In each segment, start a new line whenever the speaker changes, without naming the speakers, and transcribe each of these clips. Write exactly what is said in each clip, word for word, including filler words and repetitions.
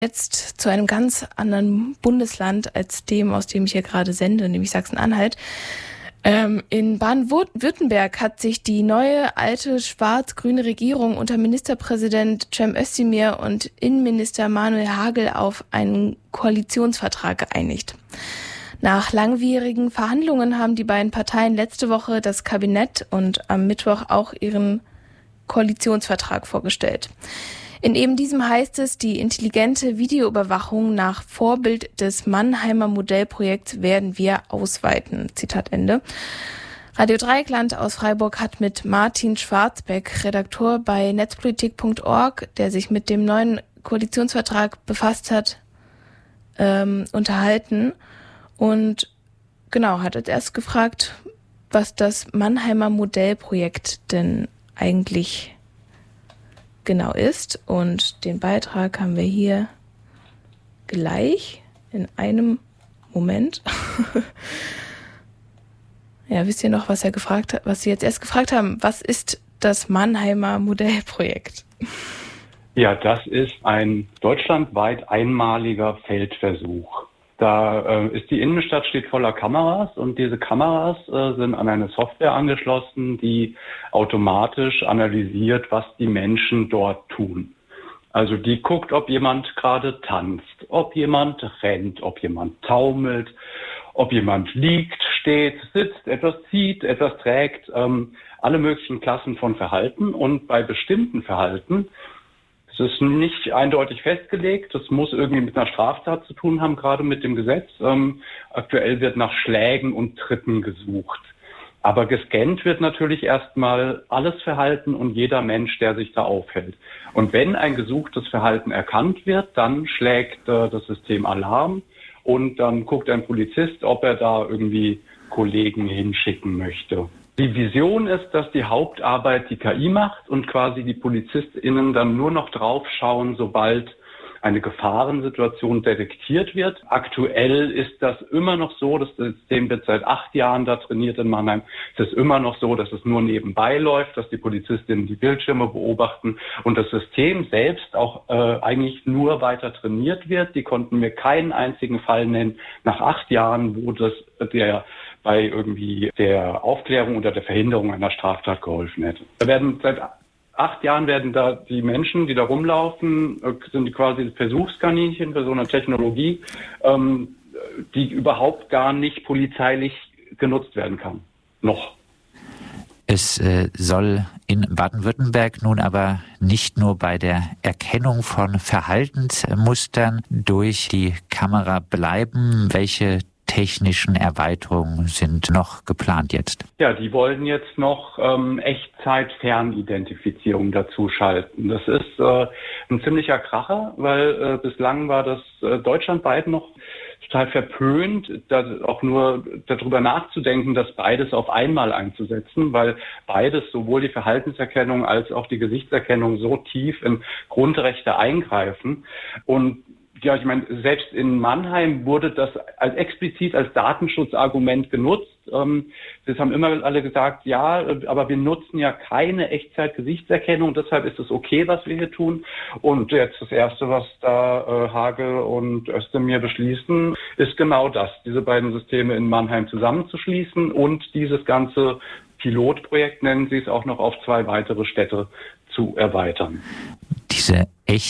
Jetzt zu einem ganz anderen Bundesland als dem, aus dem ich hier gerade sende, nämlich Sachsen-Anhalt. Ähm, in Baden-Württemberg hat sich die neue, alte, schwarz-grüne Regierung unter Ministerpräsident Cem Özdemir und Innenminister Manuel Hagel auf einen Koalitionsvertrag geeinigt. Nach langwierigen Verhandlungen haben die beiden Parteien letzte Woche das Kabinett und am Mittwoch auch ihren Koalitionsvertrag vorgestellt. In eben diesem heißt es, die intelligente Videoüberwachung nach Vorbild des Mannheimer Modellprojekts werden wir ausweiten. Zitat Ende. Radio Dreieckland aus Freiburg hat mit Martin Schwarzbeck, Redakteur bei netzpolitik punkt org, der sich mit dem neuen Koalitionsvertrag befasst hat, ähm, unterhalten. Und genau, hat jetzt erst gefragt, was das Mannheimer Modellprojekt denn eigentlich genau ist. Und den Beitrag haben wir hier gleich in einem Moment. Ja, wisst ihr noch, was er gefragt hat, was Sie jetzt erst gefragt haben? Was ist das Mannheimer Modellprojekt?
Ja, das ist ein deutschlandweit einmaliger Feldversuch. Da äh, ist die Innenstadt steht voller Kameras und diese Kameras äh, sind an eine Software angeschlossen, die automatisch analysiert, was die Menschen dort tun. Also die guckt, ob jemand gerade tanzt, ob jemand rennt, ob jemand taumelt, ob jemand liegt, steht, sitzt, etwas zieht, etwas trägt, ähm, alle möglichen Klassen von Verhalten. Und bei bestimmten Verhalten, es ist nicht eindeutig festgelegt, das muss irgendwie mit einer Straftat zu tun haben, gerade mit dem Gesetz. Ähm, aktuell wird nach Schlägen und Tritten gesucht. Aber gescannt wird natürlich erstmal alles Verhalten und jeder Mensch, der sich da aufhält. Und wenn ein gesuchtes Verhalten erkannt wird, dann schlägt äh, das System Alarm und dann guckt ein Polizist, ob er da irgendwie Kollegen hinschicken möchte. Die Vision ist, dass die Hauptarbeit die K I macht und quasi die PolizistInnen dann nur noch drauf schauen, sobald eine Gefahrensituation detektiert wird. Aktuell ist das immer noch so, das System wird seit acht Jahren da trainiert in Mannheim. Es ist immer noch so, dass es nur nebenbei läuft, dass die PolizistInnen die Bildschirme beobachten und das System selbst auch äh, eigentlich nur weiter trainiert wird. Die konnten mir keinen einzigen Fall nennen nach acht Jahren, wo das der bei irgendwie der Aufklärung oder der Verhinderung einer Straftat geholfen hätte. Da werden seit acht Jahren werden da die Menschen, die da rumlaufen, sind quasi Versuchskaninchen für so eine Technologie, ähm, die überhaupt gar nicht polizeilich genutzt werden kann. Noch.
Es äh, soll in Baden-Württemberg nun aber nicht nur bei der Erkennung von Verhaltensmustern durch die Kamera bleiben. Welche technischen Erweiterungen sind noch geplant jetzt?
Ja, die wollen jetzt noch ähm, Echtzeit-Fernidentifizierung dazu schalten. Das ist äh, ein ziemlicher Kracher, weil äh, bislang war das äh, deutschlandweit noch total verpönt, da auch nur darüber nachzudenken, das beides auf einmal einzusetzen, weil beides, sowohl die Verhaltenserkennung als auch die Gesichtserkennung, so tief in Grundrechte eingreifen. Und ja, ich meine, selbst in Mannheim wurde das als explizit als Datenschutzargument genutzt. Ähm, das haben immer alle gesagt, ja, aber wir nutzen ja keine Echtzeit-Gesichtserkennung, deshalb ist es okay, was wir hier tun. Und jetzt das Erste, was da äh, Hagel und Özdemir beschließen, ist genau das, diese beiden Systeme in Mannheim zusammenzuschließen und dieses ganze Pilotprojekt, nennen sie es, auch noch auf zwei weitere Städte zu erweitern.
Diese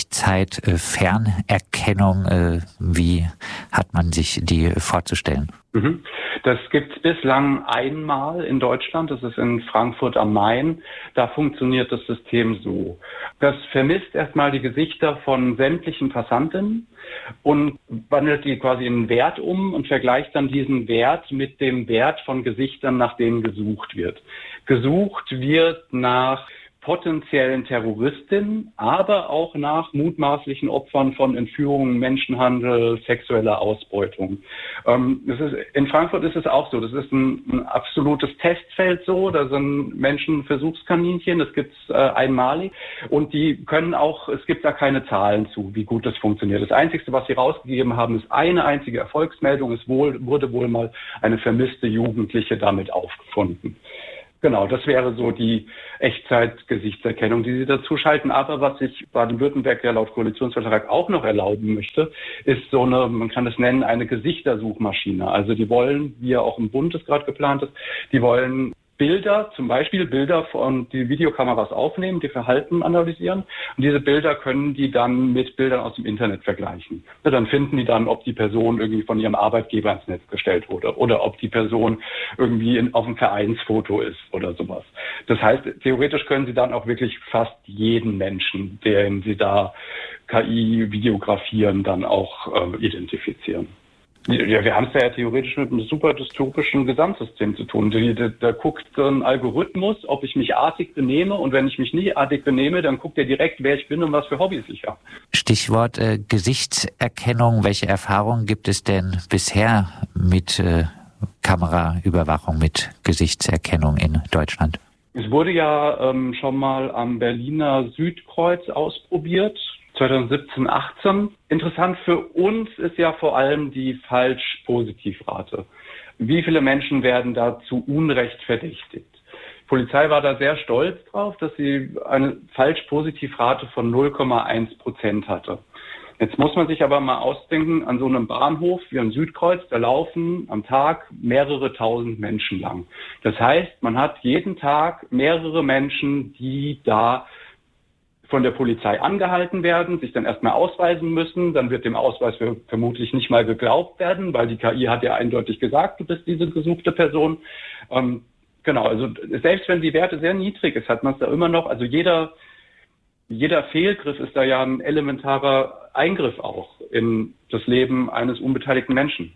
Echtzeit-Fernerkennung, äh, wie hat man sich die vorzustellen?
Mhm. Das gibt es bislang einmal in Deutschland, das ist in Frankfurt am Main. Da funktioniert das System so. Das vermisst erstmal die Gesichter von sämtlichen Passanten und wandelt die quasi in einen Wert um und vergleicht dann diesen Wert mit dem Wert von Gesichtern, nach denen gesucht wird. Gesucht wird nach potenziellen Terroristinnen, aber auch nach mutmaßlichen Opfern von Entführungen, Menschenhandel, sexueller Ausbeutung. Ähm, das ist, in Frankfurt ist es auch so. Das ist ein, ein absolutes Testfeld so. Da sind Menschen Versuchskaninchen. Das gibt's äh, einmalig. Und die können auch, es gibt da keine Zahlen zu, wie gut das funktioniert. Das Einzige, was sie rausgegeben haben, ist eine einzige Erfolgsmeldung. Es wohl, wurde wohl mal eine vermisste Jugendliche damit aufgefunden. Genau, das wäre so die Echtzeit-Gesichtserkennung, die Sie dazu schalten. Aber was sich Baden-Württemberg ja laut Koalitionsvertrag auch noch erlauben möchte, ist so eine, man kann es nennen, eine Gesichtersuchmaschine. Also die wollen, wie ja auch im Bund es gerade geplant ist, die wollen Bilder, zum Beispiel Bilder von die Videokameras aufnehmen, die Verhalten analysieren. Und diese Bilder können die dann mit Bildern aus dem Internet vergleichen. Ja, dann finden die dann, ob die Person irgendwie von ihrem Arbeitgeber ins Netz gestellt wurde oder ob die Person irgendwie in, auf einem Vereinsfoto ist oder sowas. Das heißt, theoretisch können sie dann auch wirklich fast jeden Menschen, den sie da K I videografieren, dann auch äh, identifizieren. Ja, wir haben es ja theoretisch mit einem super dystopischen Gesamtsystem zu tun. Da, da guckt so ein Algorithmus, ob ich mich artig benehme, und wenn ich mich nie artig benehme, dann guckt er direkt, wer ich bin und was für Hobbys ich habe.
Stichwort äh, Gesichtserkennung. Welche Erfahrungen gibt es denn bisher mit äh, Kameraüberwachung, mit Gesichtserkennung in Deutschland?
Es wurde ja ähm, schon mal am Berliner Südkreuz ausprobiert. zweitausendsiebzehn, achtzehn. Interessant für uns ist ja vor allem die Falsch-Positiv-Rate. Wie viele Menschen werden da zu Unrecht verdächtigt? Die Polizei war da sehr stolz drauf, dass sie eine Falsch-Positiv-Rate von null Komma eins Prozent hatte. Jetzt muss man sich aber mal ausdenken, an so einem Bahnhof wie am Südkreuz, da laufen am Tag mehrere tausend Menschen lang. Das heißt, man hat jeden Tag mehrere Menschen, die da von der Polizei angehalten werden, sich dann erstmal ausweisen müssen, dann wird dem Ausweis für vermutlich nicht mal geglaubt werden, weil die K I hat ja eindeutig gesagt, du bist diese gesuchte Person. Ähm, genau, also selbst wenn die Werte sehr niedrig ist, hat man es da immer noch, also jeder, jeder Fehlgriff ist da ja ein elementarer Eingriff auch in das Leben eines unbeteiligten Menschen.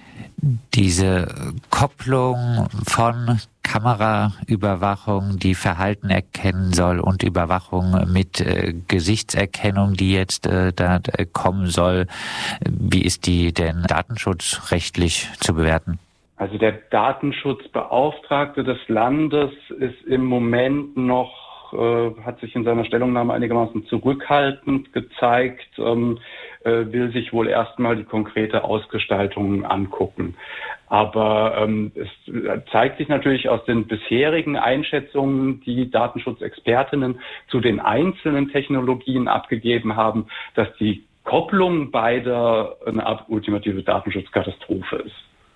Diese Kopplung von Kameraüberwachung, die Verhalten erkennen soll, und Überwachung mit äh, Gesichtserkennung, die jetzt äh, da äh, kommen soll, wie ist die denn datenschutzrechtlich zu bewerten?
Also der Datenschutzbeauftragte des Landes ist im Moment noch, äh, hat sich in seiner Stellungnahme einigermaßen zurückhaltend gezeigt, ähm, äh, will sich wohl erstmal die konkrete Ausgestaltung angucken. Aber ähm, es zeigt sich natürlich aus den bisherigen Einschätzungen, die Datenschutzexpertinnen zu den einzelnen Technologien abgegeben haben, dass die Kopplung beider eine ultimative Datenschutzkatastrophe ist.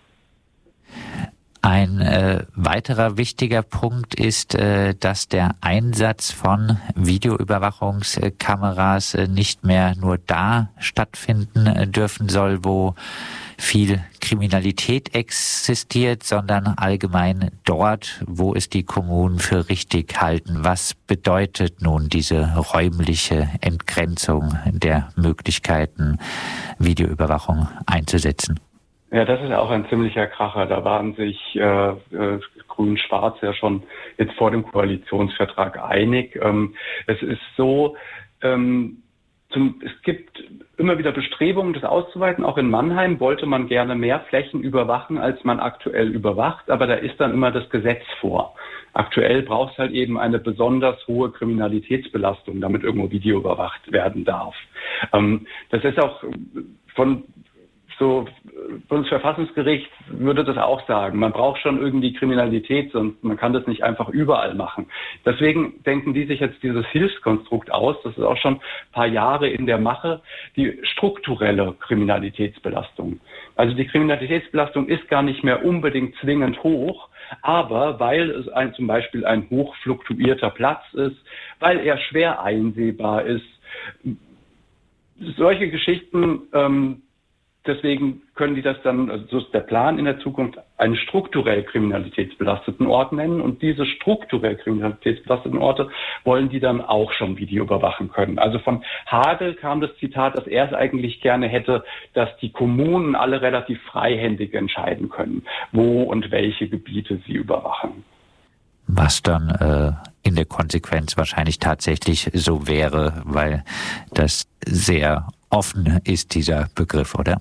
Ein äh, weiterer wichtiger Punkt ist, äh, dass der Einsatz von Videoüberwachungskameras äh, nicht mehr nur da stattfinden äh, dürfen soll, wo viel Kriminalität existiert, sondern allgemein dort, wo es die Kommunen für richtig halten. Was bedeutet nun diese räumliche Entgrenzung der Möglichkeiten, Videoüberwachung einzusetzen?
Ja, das ist auch ein ziemlicher Kracher. Da waren sich äh, äh, Grün-Schwarz ja schon jetzt vor dem Koalitionsvertrag einig. Ähm, es ist so, ähm, zum, es gibt immer wieder Bestrebungen, das auszuweiten. Auch in Mannheim wollte man gerne mehr Flächen überwachen, als man aktuell überwacht. Aber da ist dann immer das Gesetz vor. Aktuell braucht es halt eben eine besonders hohe Kriminalitätsbelastung, damit irgendwo Video überwacht werden darf. Ähm, das ist auch von So, Bundesverfassungsgericht würde das auch sagen. Man braucht schon irgendwie Kriminalität, sonst man kann das nicht einfach überall machen. Deswegen denken die sich jetzt dieses Hilfskonstrukt aus, das ist auch schon ein paar Jahre in der Mache, die strukturelle Kriminalitätsbelastung. Also die Kriminalitätsbelastung ist gar nicht mehr unbedingt zwingend hoch, aber weil es ein, zum Beispiel ein hochfluktuierter Platz ist, weil er schwer einsehbar ist, solche Geschichten, ähm, deswegen können die das dann, also so ist der Plan in der Zukunft, einen strukturell kriminalitätsbelasteten Ort nennen. Und diese strukturell kriminalitätsbelasteten Orte wollen die dann auch schon Video überwachen können. Also von Hagel kam das Zitat, dass er es eigentlich gerne hätte, dass die Kommunen alle relativ freihändig entscheiden können, wo und welche Gebiete sie überwachen.
Was dann äh, in der Konsequenz wahrscheinlich tatsächlich so wäre, weil das sehr offen ist, dieser Begriff, oder?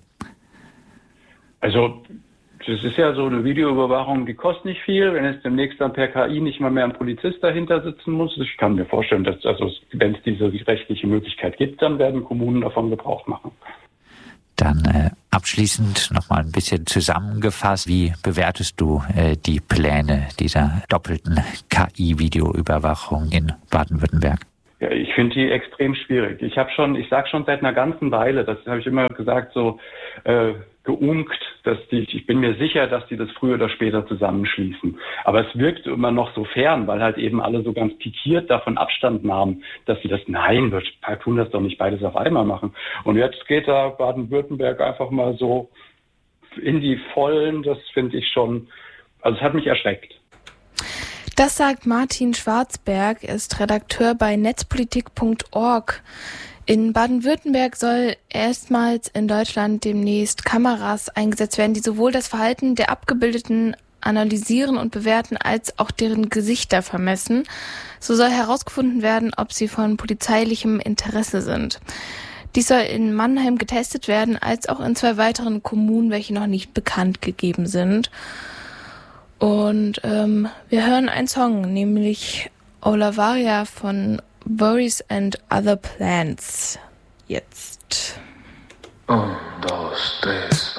Also das ist ja so eine Videoüberwachung, die kostet nicht viel. Wenn jetzt demnächst dann per K I nicht mal mehr ein Polizist dahinter sitzen muss, ich kann mir vorstellen, dass also wenn es diese rechtliche Möglichkeit gibt, dann werden Kommunen davon Gebrauch machen.
Dann äh, Abschließend nochmal ein bisschen zusammengefasst. Wie bewertest du äh, die Pläne dieser doppelten K I-Videoüberwachung in Baden-Württemberg?
Ja, ich finde die extrem schwierig. Ich habe schon, ich sage schon seit einer ganzen Weile, das habe ich immer gesagt, so äh, geunkt, dass die, ich bin mir sicher, dass die das früher oder später zusammenschließen. Aber es wirkt immer noch so fern, weil halt eben alle so ganz pikiert davon Abstand nahmen, dass sie das, nein, wir tun das doch nicht beides auf einmal machen. Und jetzt geht da Baden-Württemberg einfach mal so in die Vollen, das finde ich schon, also es hat mich erschreckt.
Das sagt Martin Schwarzberg, er ist Redakteur bei netzpolitik punkt org. In Baden-Württemberg soll erstmals in Deutschland demnächst Kameras eingesetzt werden, die sowohl das Verhalten der Abgebildeten analysieren und bewerten, als auch deren Gesichter vermessen. So soll herausgefunden werden, ob sie von polizeilichem Interesse sind. Dies soll in Mannheim getestet werden, als auch in zwei weiteren Kommunen, welche noch nicht bekannt gegeben sind. Und ähm, wir hören einen Song, nämlich Olavaria von Worries and Other Plans. Jetzt.
Un, dos, tres.